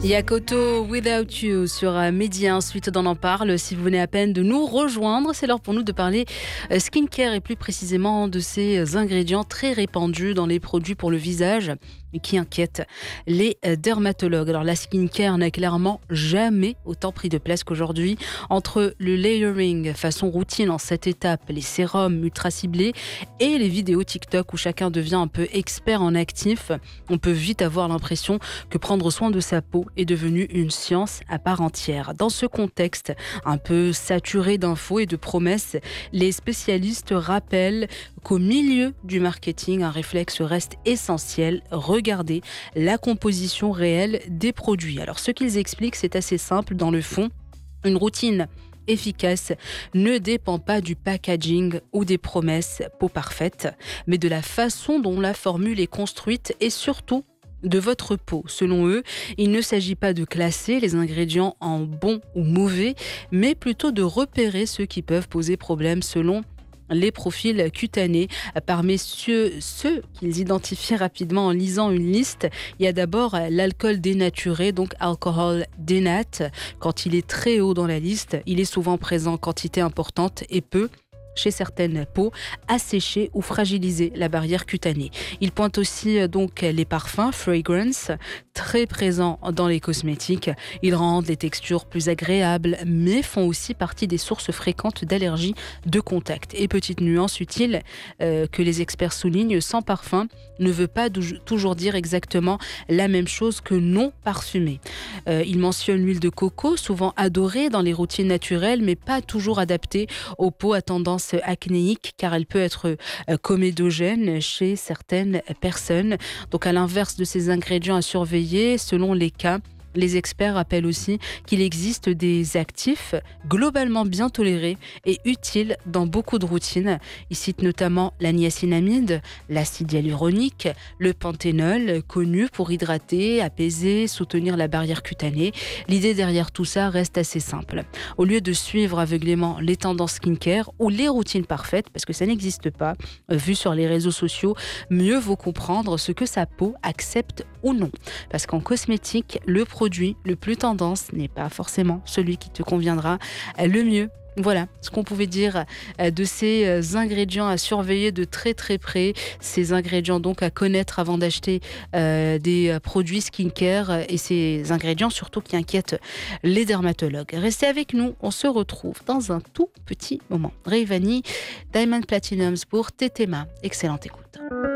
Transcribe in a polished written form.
Yakoto Without You sur Média. Ensuite, on en parle. Si vous venez à peine de nous rejoindre, c'est l'heure pour nous de parler skincare et plus précisément de ces ingrédients très répandus dans les produits pour le visage et qui inquiètent les dermatologues. Alors la skincare n'a clairement jamais autant pris de place qu'aujourd'hui. Entre le layering façon routine en 7 étapes, les sérums ultra ciblés et les vidéos TikTok où chacun devient un peu expert en actif, on peut vite avoir l'impression que prendre soin de sa peau est devenu une science à part entière. Dans ce contexte un peu saturé d'infos et de promesses, les spécialistes rappellent qu'au milieu du marketing, un réflexe reste essentiel: regarder la composition réelle des produits. Alors ce qu'ils expliquent, c'est assez simple dans le fond. Une routine efficace ne dépend pas du packaging ou des promesses peau parfaite, mais de la façon dont la formule est construite et surtout de votre peau. Selon eux, il ne s'agit pas de classer les ingrédients en bons ou mauvais, mais plutôt de repérer ceux qui peuvent poser problème selon les profils cutanés. Parmi ceux qu'ils identifient rapidement en lisant une liste, il y a d'abord l'alcool dénaturé, donc alcohol dénat. Quand il est très haut dans la liste, il est souvent présent en quantité importante et peut, chez certaines peaux, assécher ou fragiliser la barrière cutanée. Il pointe aussi donc les parfums, fragrance, très présents dans les cosmétiques. Ils rendent les textures plus agréables, mais font aussi partie des sources fréquentes d'allergies de contact. Et petite nuance utile que les experts soulignent, sans parfum ne veut pas toujours dire exactement la même chose que non parfumé. Ils mentionnent l'huile de coco, souvent adorée dans les routines naturelles, mais pas toujours adaptée aux peaux à tendance acnéique, car elle peut être comédogène chez certaines personnes. Donc à l'inverse de ces ingrédients à surveiller selon les cas, les experts rappellent aussi qu'il existe des actifs globalement bien tolérés et utiles dans beaucoup de routines. Ils citent notamment la niacinamide, l'acide hyaluronique, le panthénol, connu pour hydrater, apaiser, soutenir la barrière cutanée. L'idée derrière tout ça reste assez simple. Au lieu de suivre aveuglément les tendances skincare ou les routines parfaites, parce que ça n'existe pas, vu sur les réseaux sociaux, mieux vaut comprendre ce que sa peau accepte ou non. Parce qu'en cosmétique, le produit le plus tendance n'est pas forcément celui qui te conviendra le mieux. Voilà ce qu'on pouvait dire de ces ingrédients à surveiller de très très près, ces ingrédients donc à connaître avant d'acheter des produits skincare et ces ingrédients surtout qui inquiètent les dermatologues. Restez avec nous, on se retrouve dans un tout petit moment. Rayvani, Diamond Platinums pour Tetema. Excellente écoute.